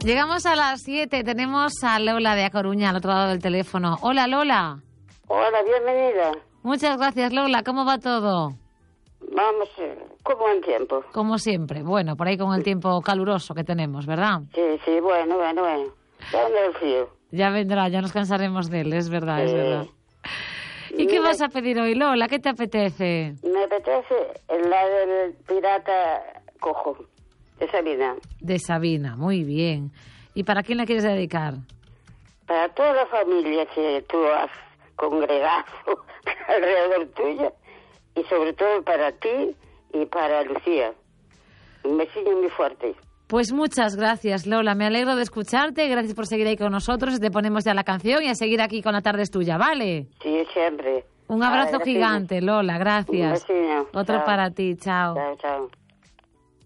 Llegamos a las 7, tenemos a Lola de A Coruña al otro lado del teléfono. Hola, Lola. Hola, bienvenida. Muchas gracias, Lola. ¿Cómo va todo? Vamos, con buen tiempo. Como siempre. Bueno, por ahí con el tiempo caluroso que tenemos, ¿verdad? Sí, bueno. ¿Dónde el frío? Ya vendrá, ya nos cansaremos de él, es verdad, es verdad. ¿Y qué vas a pedir hoy, Lola? ¿Qué te apetece? Me apetece la del pirata cojo, de Sabina. De Sabina, muy bien. ¿Y para quién la quieres dedicar? Para toda la familia que tú has congregado alrededor tuya, y sobre todo para ti y para Lucía. Un besillo muy fuerte. Pues muchas gracias, Lola. Me alegro de escucharte. Gracias por seguir ahí con nosotros. Te ponemos ya la canción y a seguir aquí con La Tarde es Tuya, ¿vale? Sí, siempre. Un abrazo gigante, Lola. Gracias. Un besillo. Otro Chao. para ti. Chao. Chao.